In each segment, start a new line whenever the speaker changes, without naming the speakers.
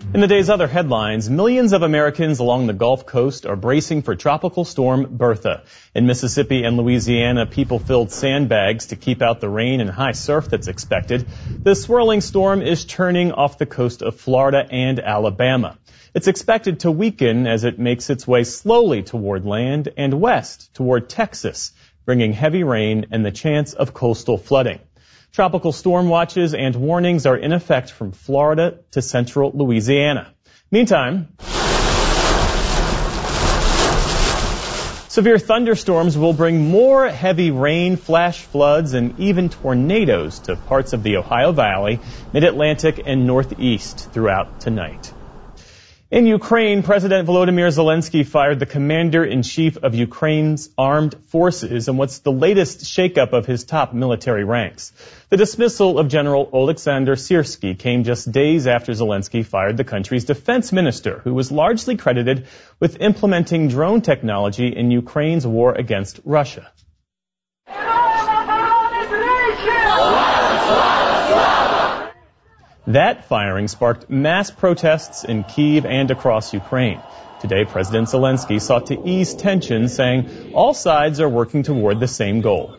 In the day's other headlines, millions of Americans along the Gulf Coast are bracing for Tropical Storm Bertha. In Mississippi and Louisiana, people filled sandbags to keep out the rain and high surf that's expected. The swirling storm is churning off the coast of Florida and Alabama. It's expected to weaken as it makes its way slowly toward land and west toward Texas, bringing heavy rain and the chance of coastal flooding. Tropical storm watches and warnings are in effect from Florida to central Louisiana. Meantime, severe thunderstorms will bring more heavy rain, flash floods, and even tornadoes to parts of the Ohio Valley, Mid-Atlantic, and Northeast throughout tonight. In Ukraine, President Volodymyr Zelensky fired the commander-in-chief of Ukraine's armed forces in what's the latest shakeup of his top military ranks. The dismissal of General Oleksandr Syrskyi came just days after Zelensky fired the country's defense minister, who was largely credited with implementing drone technology in Ukraine's war against Russia. That firing sparked mass protests in Kyiv and across Ukraine. Today, President Zelensky sought to ease tensions, saying all sides are working toward the same goal.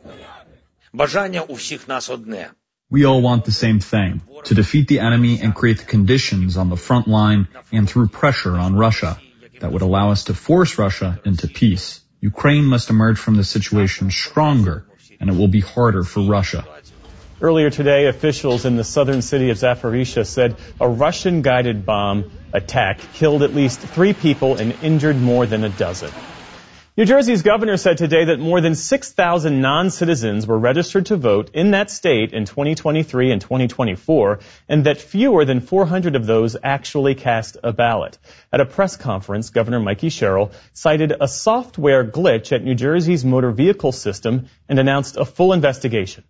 We all want the same thing, to defeat the enemy and create the conditions on the front line and through pressure on Russia that would allow us to force Russia into peace. Ukraine must emerge from the situation stronger, and it will be harder for Russia.
Earlier today, officials in the southern city of Zaporizhzhia said a Russian-guided bomb attack killed at least 3 people and injured more than a dozen. New Jersey's governor said today that more than 6,000 non-citizens were registered to vote in that state in 2023 and 2024, and that fewer than 400 of those actually cast a ballot. At a press conference, Governor Mikey Sherrill cited a software glitch at New Jersey's motor vehicle system and announced a full investigation.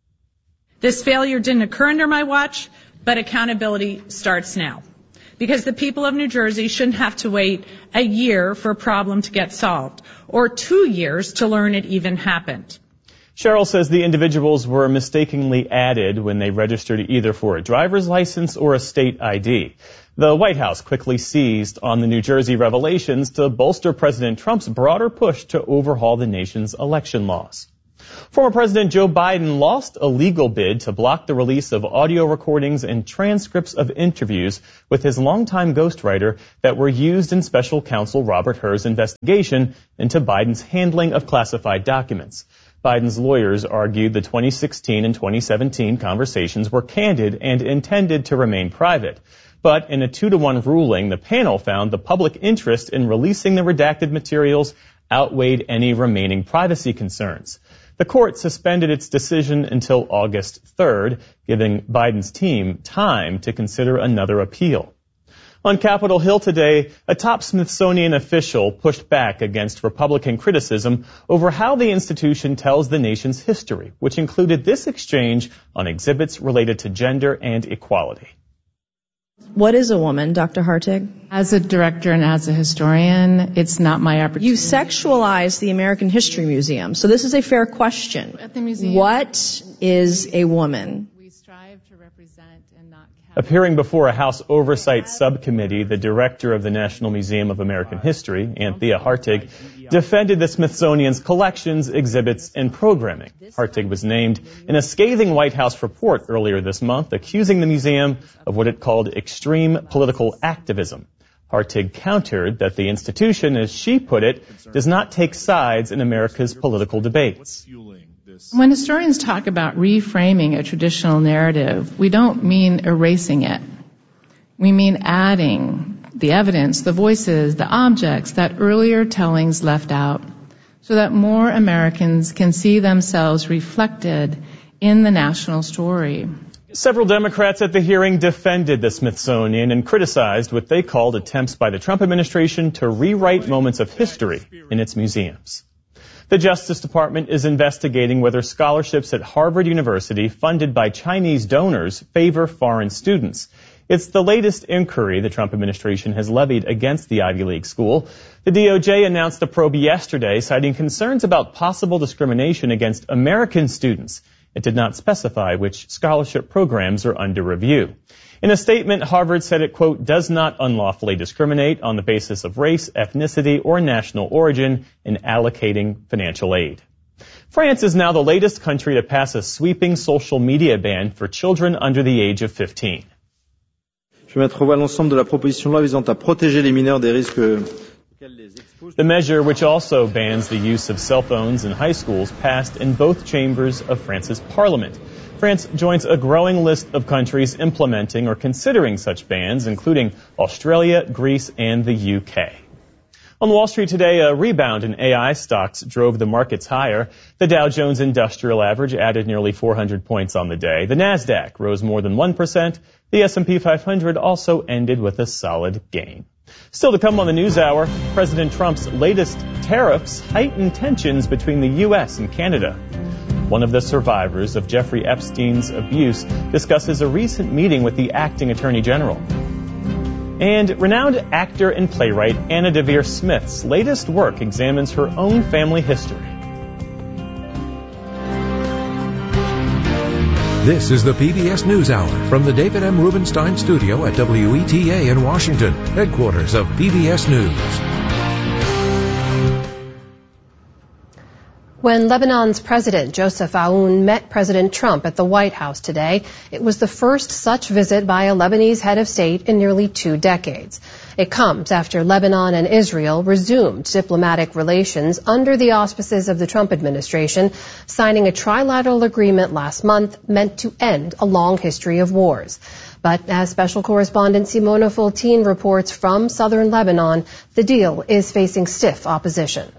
This failure didn't occur under my watch, but accountability starts now. Because the people of New Jersey shouldn't have to wait a year for a problem to get solved, or 2 years to learn it even happened.
Sherrill says the individuals were mistakenly added when they registered either for a driver's license or a state ID. The White House quickly seized on the New Jersey revelations to bolster President Trump's broader push to overhaul the nation's election laws. Former President Joe Biden lost a legal bid to block the release of audio recordings and transcripts of interviews with his longtime ghostwriter that were used in special counsel Robert Hur's investigation into Biden's handling of classified documents. Biden's lawyers argued the 2016 and 2017 conversations were candid and intended to remain private. But in a 2-to-1 ruling, the panel found the public interest in releasing the redacted materials outweighed any remaining privacy concerns. The court suspended its decision until August 3rd, giving Biden's team time to consider another appeal. On Capitol Hill today, a top Smithsonian official pushed back against Republican criticism over how the institution tells the nation's history, which included this exchange on exhibits related to gender and equality.
What is a woman, Dr. Hartig?
As a director and as a historian, it's not my opportunity.
You sexualize the American History Museum, so this is a fair question.
At the museum,
what is a woman?
We strive to represent and not
Appearing before a House Oversight Subcommittee, the director of the National Museum of American History, Anthea Hartig, defended the Smithsonian's collections, exhibits, and programming. Hartig was named in a scathing White House report earlier this month, accusing the museum of what it called extreme political activism. Hartig countered that the institution, as she put it, does not take sides in America's political debates.
When historians talk about reframing a traditional narrative, we don't mean erasing it. We mean adding the evidence, the voices, the objects that earlier tellings left out, so that more Americans can see themselves reflected in the national story.
Several Democrats at the hearing defended the Smithsonian and criticized what they called attempts by the Trump administration to rewrite moments of history in its museums. The Justice Department is investigating whether scholarships at Harvard University funded by Chinese donors favor foreign students. It's the latest inquiry the Trump administration has levied against the Ivy League school. The DOJ announced a probe yesterday, citing concerns about possible discrimination against American students. It did not specify which scholarship programs are under review. In a statement, Harvard said it, quote, does not unlawfully discriminate on the basis of race, ethnicity, or national origin in allocating financial aid. France is now the latest country to pass a sweeping social media ban for children under the age of 15.
Je vais mettre au voie l'ensemble de la proposition de loi visant à protéger les mineurs des risques.
The measure, which also bans the use of cell phones in high schools, passed in both chambers of France's parliament. France joins a growing list of countries implementing or considering such bans, including Australia, Greece, and the UK. On Wall Street today, a rebound in AI stocks drove the markets higher. The Dow Jones Industrial Average added nearly 400 points on the day. The Nasdaq rose more than 1%. The S&P 500 also ended with a solid gain. Still to come on the NewsHour, President Trump's latest tariffs heighten tensions between the U.S. and Canada. One of the survivors of Jeffrey Epstein's abuse discusses a recent meeting with the acting Attorney General. And renowned actor and playwright Anna Deavere Smith's latest work examines her own family history.
This is the PBS NewsHour from the David M. Rubenstein Studio at WETA in Washington, headquarters of PBS News.
When Lebanon's President Joseph Aoun met President Trump at the White House today, it was the first such visit by a Lebanese head of state in nearly 2 decades. It comes after Lebanon and Israel resumed diplomatic relations under the auspices of the Trump administration, signing a trilateral agreement last month meant to end a long history of wars. But as special correspondent Simona Fultin reports from southern Lebanon, the deal is facing stiff opposition.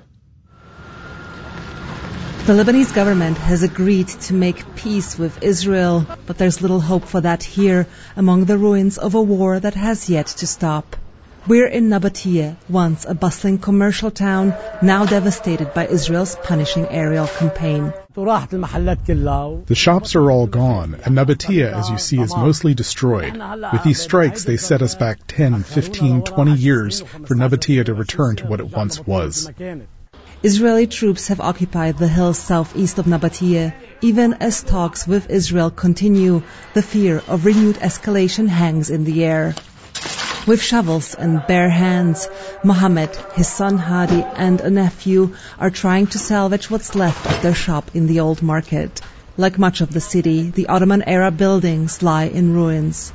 The Lebanese government has agreed to make peace with Israel, but there's little hope for that here, among the ruins of a war that has yet to stop. We're in Nabatiyeh, once a bustling commercial town, now devastated by Israel's punishing aerial campaign.
The shops are all gone, and Nabatiyeh, as you see, is mostly destroyed. With these strikes, they set us back 10, 15, 20 years for Nabatiyeh to return to what it once was.
Israeli troops have occupied the hills southeast of Nabatiyeh. Even as talks with Israel continue, the fear of renewed escalation hangs in the air. With shovels and bare hands, Mohammed, his son Hadi, and a nephew are trying to salvage what's left of their shop in the old market. Like much of the city, the Ottoman-era buildings lie in ruins.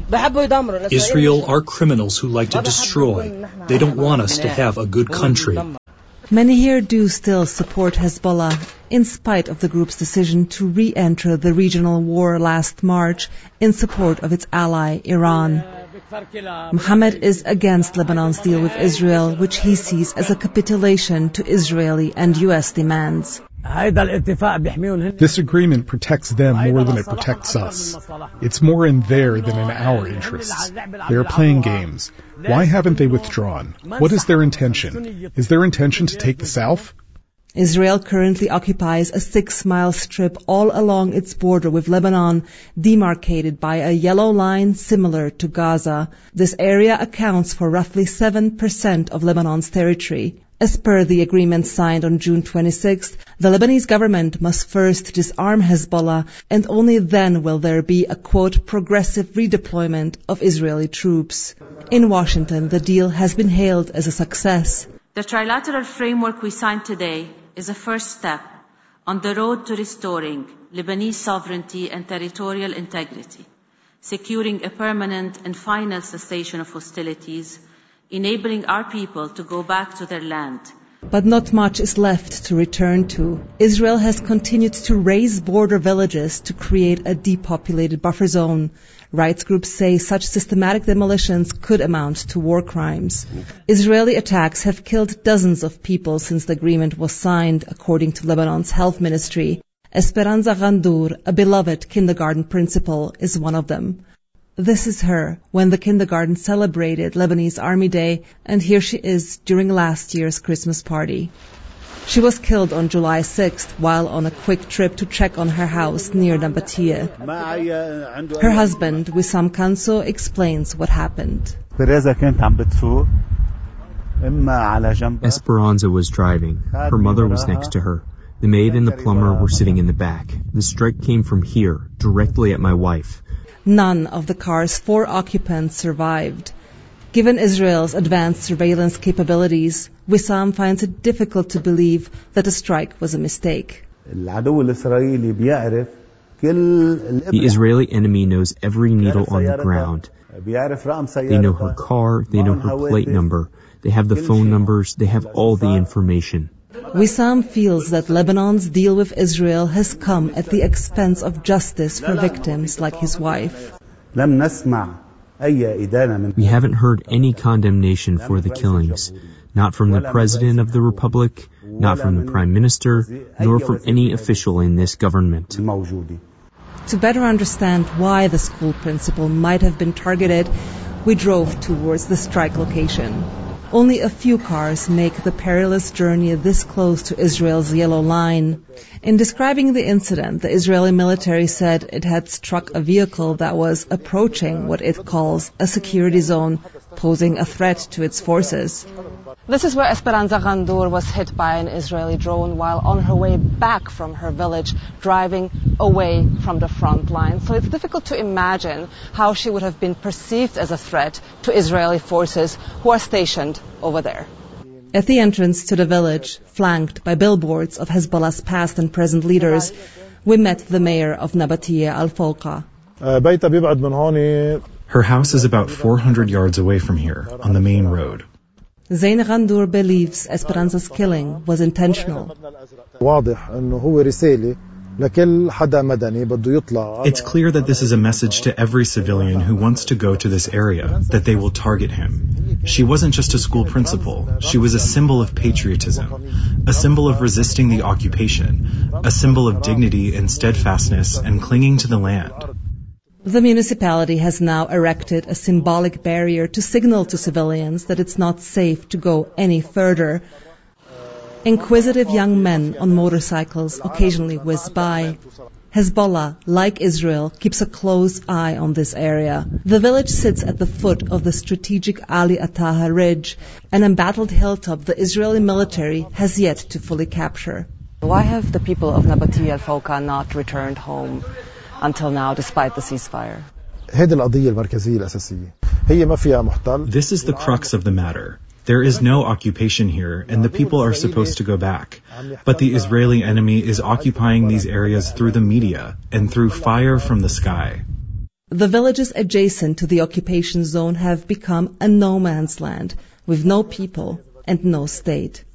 Israel are criminals who like to destroy. They don't want us to have a good country.
Many here do still support Hezbollah, in spite of the group's decision to re-enter the regional war last March in support of its ally, Iran. Mohammed is against Lebanon's deal with Israel, which he sees as a capitulation to Israeli and U.S. demands.
This agreement protects them more than it protects us. It's more in their than in our interests. They are playing games. Why haven't they withdrawn? What is their intention? Is their intention to take the south?
Israel currently occupies a 6-mile strip all along its border with Lebanon, demarcated by a yellow line similar to Gaza. This area accounts for roughly 7% of Lebanon's territory. As per the agreement signed on June 26th, the Lebanese government must first disarm Hezbollah, and only then will there be a, quote, progressive redeployment of Israeli troops. In Washington, the deal has been hailed as a success.
The trilateral framework we signed today is a first step on the road to restoring Lebanese sovereignty and territorial integrity, securing a permanent and final cessation of hostilities, enabling our people to go back to their land.
But not much is left to return to. Israel has continued to raze border villages to create a depopulated buffer zone. Rights groups say such systematic demolitions could amount to war crimes. Israeli attacks have killed dozens of people since the agreement was signed, according to Lebanon's health ministry. Esperanza Gandour, a beloved kindergarten principal, is one of them. This is her when the kindergarten celebrated Lebanese Army Day, and here she is during last year's Christmas party. She was killed on July 6th while on a quick trip to check on her house near Nabatiyeh. Her husband, Wissam Kanso, explains what happened.
Esperanza was driving. Her mother was next to her. The maid and the plumber were sitting in the back. The strike came from here, directly at my wife.
None of the car's 4 occupants survived. Given Israel's advanced surveillance capabilities, Wissam finds it difficult to believe that the strike was a mistake.
The Israeli enemy knows every needle on the ground. They know her car, they know her plate number, they have the phone numbers, they have all the information.
Wissam feels that Lebanon's deal with Israel has come at the expense of justice for victims like his wife.
We haven't heard any condemnation for the killings, not from the President of the Republic, not from the Prime Minister, nor from any official in this government.
To better understand why the school principal might have been targeted, we drove towards the strike location. Only a few cars make the perilous journey this close to Israel's Yellow Line. In describing the incident, the Israeli military said it had struck a vehicle that was approaching what it calls a security zone, posing a threat to its forces.
This is where Esperanza Gandour was hit by an Israeli drone while on her way back from her village, driving away from the front line. So it's difficult to imagine how she would have been perceived as a threat to Israeli forces who are stationed over there.
At the entrance to the village, flanked by billboards of Hezbollah's past and present leaders, we met the mayor of Nabatieh Al-Fawqa.
Her house is about 400 yards away from here, on the main road.
Zain Gandour believes Esperanza's killing was intentional.
It's clear that this is a message to every civilian who wants to go to this area, that they will target him. She wasn't just a school principal. She was a symbol of patriotism, a symbol of resisting the occupation, a symbol of dignity and steadfastness and clinging to the land.
The municipality has now erected a symbolic barrier to signal to civilians that it's not safe to go any further. Inquisitive young men on motorcycles occasionally whiz by. Hezbollah, like Israel, keeps a close eye on this area. The village sits at the foot of the strategic Ali Ataha Ridge, an embattled hilltop the Israeli military has yet to fully capture.
Why have the people of Nabatieh Al-Fawqa not returned home until now, despite the ceasefire?
This is the crux of the matter. There is no occupation here, and the people are supposed to go back. But the Israeli enemy is occupying these areas through the media and through fire from the sky.
The villages adjacent to the occupation zone have become a no man's land, with no people and no state.